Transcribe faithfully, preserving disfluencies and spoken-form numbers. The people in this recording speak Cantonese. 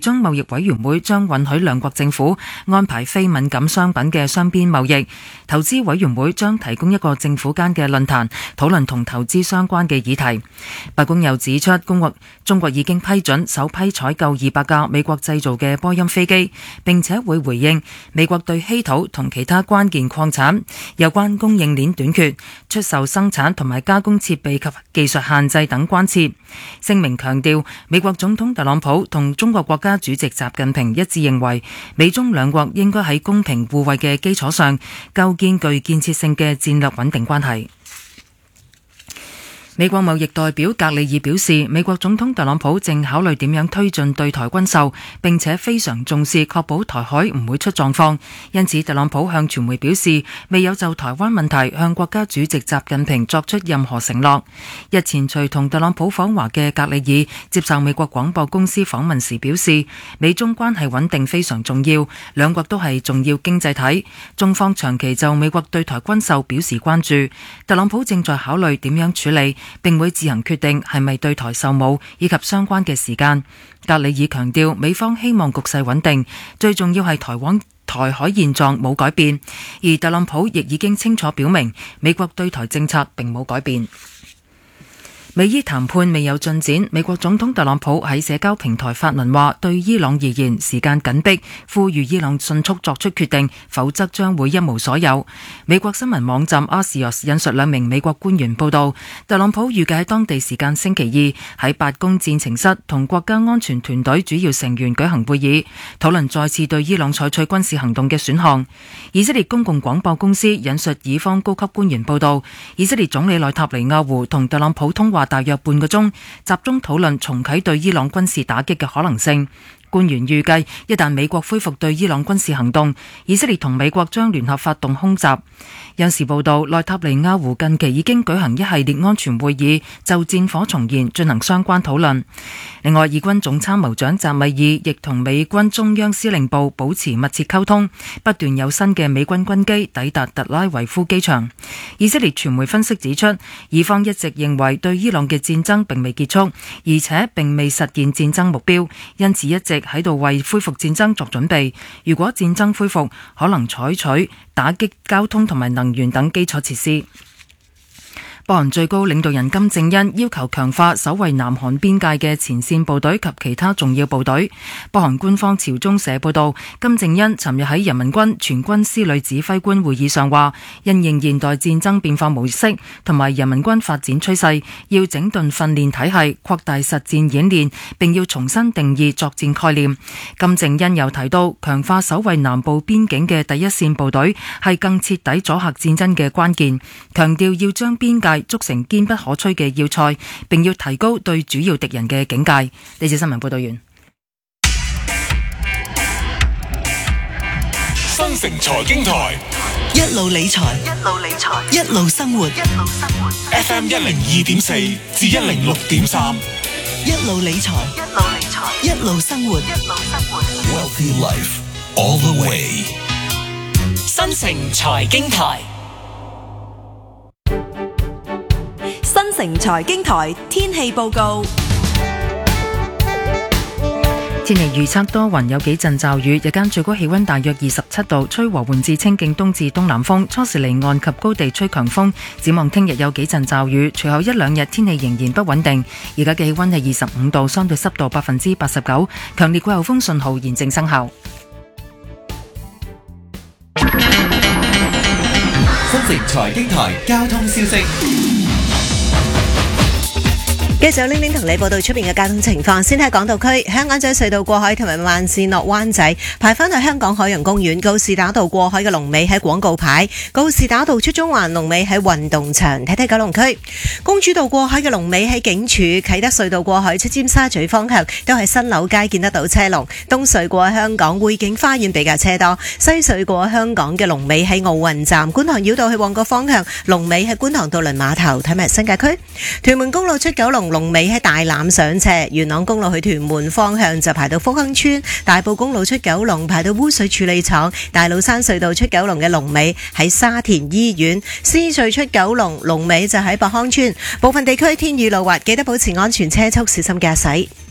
中貿易委員會將允許兩國政府安排非敏感商品嘅雙邊貿易。投資委員會將提供一個政府間嘅論壇，討論同投資相關嘅議題。白宮又指出，中國中國已經批准首批採購二百架美國製造嘅波音飛機，並且會回應美國對稀土同其他關鍵礦產有關供應鏈短缺、出售生產同埋加工設備及技術限制等關切。聲明強調，美國總統特朗普同中國國家主席習近平一致認為，美中兩國應該喺公平互惠嘅基礎上構建具建設性嘅戰略穩定關係。美國貿易代表格里爾表示，美國總統特朗普正考慮點樣推進對台軍售，並且非常重視確保台海唔會出狀況。因此，特朗普向傳媒表示，未有就台灣問題向國家主席習近平作出任何承諾。日前隨同特朗普訪華嘅格里爾接受美國廣播公司訪問時表示，美中關係穩定非常重要，兩國都係重要經濟體。中方長期就美國對台軍售表示關注，特朗普正在考慮點樣處理，並會自行決定係咪對台售武以及相關嘅時間。格里爾強調，美方希望局勢穩定，最重要係台灣台海現狀冇改變，而特朗普亦已經清楚表明，美國對台政策並冇改變。美伊談判未有進展，美國總統特朗普喺社交平台發文話，對伊朗而言時間緊迫，呼籲伊朗迅速作出決定，否則將會一無所有。美國新聞網站 Axios 引述兩名美國官員報道，特朗普預計喺當地時間星期二喺白宮戰情室同國家安全團隊主要成員舉行會議，討論再次對伊朗採取軍事行動嘅選項。以色列公共廣播公司引述以方高級官員報道，以色列總理內塔尼亞胡同特朗普通話大約半個鐘，集中討論重啟對伊朗軍事打擊嘅可能性。官員預計，一旦美國恢復對伊朗軍事行動，以色列同美國將聯合發動空襲。有時報道，內塔尼亞胡近期已經舉行一系列安全會議，就戰火重燃進行相關討論。另外，以軍總參謀長扎米爾亦同美軍中央司令部保持密切溝通，不斷有新嘅美軍軍機抵達特拉維夫機場。以色列傳媒分析指出，以方一直認為對伊朗嘅戰爭並未結束，而且並未實現戰爭目標，因此一直喺度為恢復戰爭作準備。如果戰爭恢復，可能採取打擊交通同埋能源等基礎設施。北韓最高領導人金正恩要求強化守衛南韓邊界嘅前線部隊及其他重要部隊。北韓官方朝中社報道，金正恩尋日喺人民軍全軍司令指揮官會議上話，因應現代戰爭變化模式同埋人民軍發展趨勢，要整頓訓練體系，擴大實戰演練，並要重新定義作戰概念。金正恩又提到，強化守衛南部邊境嘅第一線部隊係更徹底阻嚇戰爭嘅關鍵，強調要將邊界築成堅不可摧嘅要塞，並要提高對主要敵人嘅警戒。呢次新聞報道完。 新城財經台一路理財，一路理財，一路生活，一路生活。 F M 一零二點四至一零六點三， 一路理財，一路理財，一路生活，一路生活。 Wealthy Life all the way。 新城財經台。 新城財經台天氣報告。 天氣預測多雲，有幾陣驟雨，日間最高氣溫大約二十七度，吹和緩至清勁東至東南風，初時離岸及高地吹強風。展望聽日有幾陣驟雨，隨後一兩日天氣仍然不穩定。而家嘅氣溫係二十五度，相對濕度百分之八十九，強烈季候風信號現正生效。 新城財經台交通消息。 繼續玲玲同你報道出邊嘅交通情況。先睇港島區，香港仔隧道過海同埋慢線落灣仔，排返去香港海洋公園。告士打道過海嘅龍尾喺廣告牌，告士打道出中環龍尾喺運動場。睇睇九龍區，公主道過海嘅龍尾喺警署，啟德隧道過海出尖沙咀方向都係新樓街見得到車龍。東隧過香港匯景花園比較車多，西隧過香港嘅龍尾喺奧運站。觀塘繞道去旺角方向龍尾喺觀塘渡輪碼頭。睇埋新界區，屯門公路出九龍龍尾喺大欖上斜，元朗公路去屯門方向就排到福亨村，大埔公路出九龍排到污水處理廠，大老山隧道出九龍嘅龍尾喺沙田醫院，獅隧出九龍龍尾就喺博康村。部分地區天雨路滑，記得保持安全車速，小心駕駛。